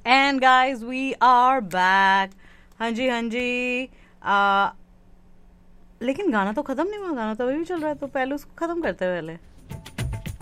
And guys we are back. हाँ जी हाँ जी। लेकिन गाना तो खत्म नहीं हुआ, गाना तो अभी भी चल रहा है, तो पहले उसको खत्म करते हैं पहले।